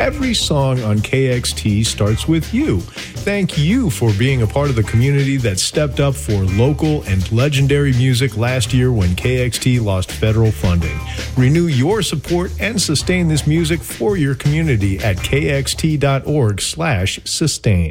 Every song on KXT starts with you. Thank you for being a part of the community that stepped up for local and legendary music last year when KXT lost federal funding. Renew your support and sustain this music for your community at kxt.org/sustain.